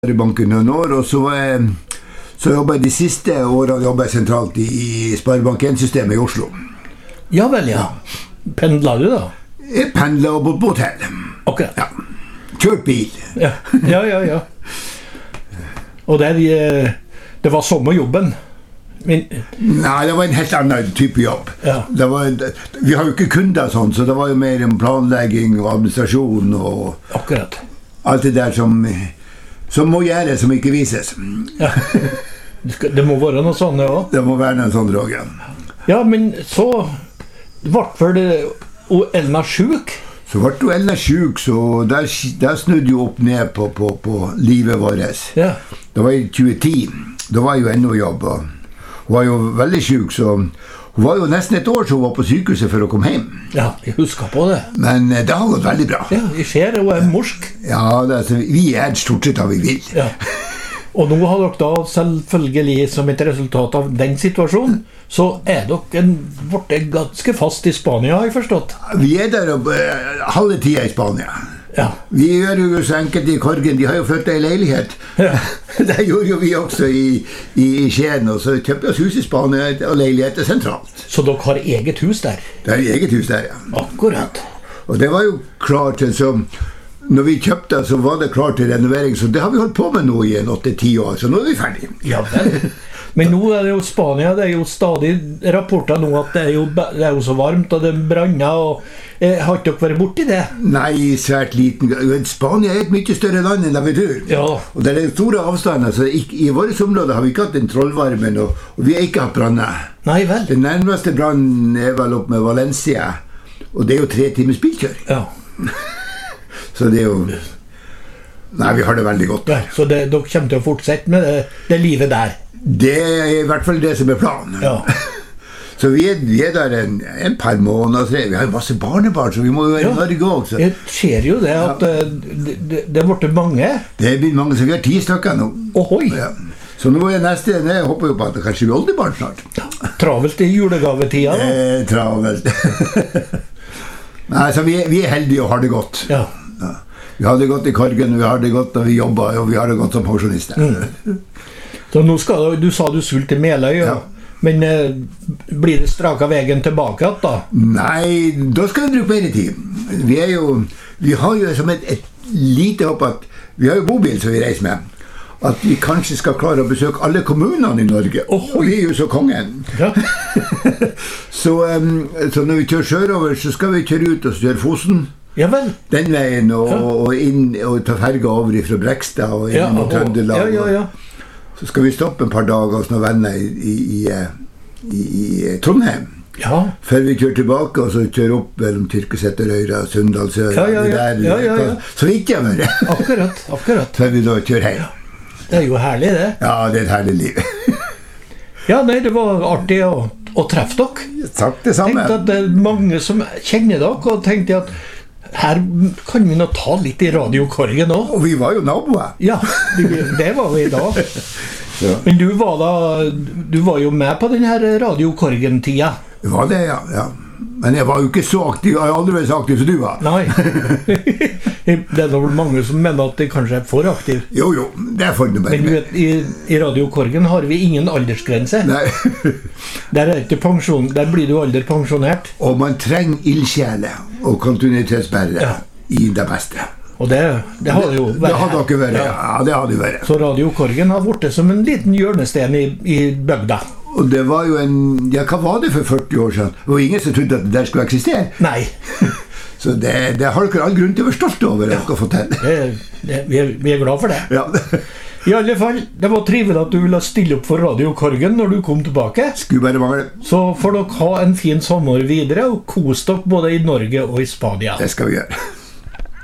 I banken noen år, og så jobbet jeg de siste årene sentralt i Sparebank 1-systemet i Oslo. Ja vel, ja. Pendlet du da? Jeg pendlet og bodde på hotell. Akkurat. Ja. Kjørt bil. Ja. Og det var sommerjobben? Nei, det var en helt annen type jobb. Ja. Vi har jo ikke kunder sånn, så det var jo mer en planlegging og administrasjon og Akkurat. alt det der som må gjøres, som ikke vises. Ja. Det må være noe sånt, ja. Det må være noe sånt, Roger. Ja, men så ble vel Elna syk? Så ble Elna syk, så der snudde jo opp ned på livet vårt. Ja. Det var i 2010. Da var jeg jo ennå i jobb. Hun var jo veldig syk, så hun var jo nesten et år så hun var på sykehuset for å komme hjem. Ja, jeg husker på det. Men det har gått veldig bra. Ja, jeg ser hun morsk. Ja, vi stort sett hva vi vil. Ja. Og nå har dere da selvfølgelig som et resultat av den situasjonen, så dere blitt ganske fast i Spania, har jeg forstått. Vi der halve tida i Spania. Ja. Vi gjør jo så enkelt i Korgen. De har jo flyttet i leilighet. Ja. Det gjorde jo vi også i Skien, og så kjøpte vi oss hus i Spania og leiligheter sentralt. Så dere har eget hus der? Det er eget hus der, ja. Akkurat. Og det var jo klart til, så når vi kjøpte, så var det klart til renovering, så det har vi holdt på med nå i 8-10 år, så nå er vi ferdig. Ja vel. Men nå det jo Spania, det jo stadig rapporter nå at det jo så varmt, og det branner, og har ikke dere vært borti det? Nei, svært liten. Spania et mye større land enn det vi tror. Ja. Og det store avstander, så i våre områder har vi ikke hatt den trollvarmen, og vi har ikke hatt branner. Nei vel. Den nærmeste brannen vel opp med Valencia, og det jo 3 timers bilkjøring. Ja. Så det jo... Nei, vi har det veldig godt. Så dere kommer til å fortsette med det livet der? Det i hvert fall det som planen. Ja. Så vi der en par måneder. Vi har jo masse barnebarn, så vi må jo være i Norge også. Jeg ser jo det at det ble mange. Det blir mange, så vi har 10 stykker nå. Ohoi! Ja. Så nå er neste, jeg håper jo på at det kanskje blir oldebarn snart. Travelt i julegavetida da? Travelt. Nei, så vi heldige og har det godt. Ja. Vi har det godt i Korgen, vi har det godt når vi jobber, og vi har det godt som pensjonister. Så nå du sa du skulle til Meløy, men blir det straka veien tilbake da? Nei, da skal vi bruke mer tid. Vi har jo som et lite håp at vi har jo bobil som vi reiser med, at vi kanskje skal klare å besøke alle kommunene i Norge. Og vi er jo så kongen. Ja. så når vi kjører sørover, så skal vi kjøre ut og kjøre Fosen. Ja vel. Den veien, og inn og ta ferga over fra Brekstad og inn mot Trøndelag. Ja. Så skal vi stoppe en par dager hos noen venner i Trondheim. Ja. Før vi kjører tilbake, og så kjører opp mellom Tyrkeseterøyra, Sunndalsøra. Ja. Så vidt jeg var. Akkurat. Før vi da kjører hjem. Ja. Det jo herlig, det. Ja, det et herlig liv. Ja, nei, det var artig å treffe dere. Takk, det samme. Tenkte at det mange som kjenner dere, og tenkte at her kan vi nå ta litt i Radio Korgen også. Og vi var jo naboer. Ja, det var vi da. Ja. Men du var jo med på denne Radio Korgen-tida. Det var det, ja. Men jeg var jo ikke så aktiv. Jeg har aldri vært så aktiv som du var. Nei. Det vel mange som mener at det kanskje for aktiv. Jo, det for det bare. Men du vet, i Radio Korgen har vi ingen aldersgrense. Nei. Der ikke pensjon, der blir du aldri pensjonert. Og man trenger ildsjæler og kontinuitetsbærere i det beste. Og det har det jo vært. Det har dere vært, ja, det har det vært. Så Radio Korgen har vært som en liten hjørnesten i bygda. Og det var jo hva var det for 40 år siden? Det var ingen som trodde at det der skulle eksistere. Nei. Så det har dere all grunn til å være stolt over å få til. Vi glad for det. Ja. I alle fall, det var trivelig at du ville stille opp for Radio Korgen når du kom tilbake. Skulle bare mangle. Så får dere ha en fin sommer videre, og kos dere både i Norge og i Spania. Det skal vi gjøre.